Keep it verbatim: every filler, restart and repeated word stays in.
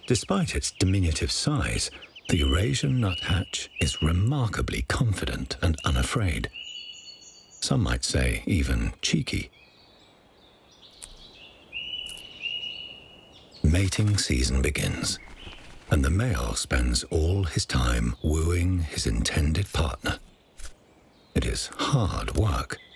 Despite its diminutive size, the Eurasian nuthatch is remarkably confident and unafraid. Some might say even cheeky. Mating season begins, and the male spends all his time wooing his intended partner. It is hard work,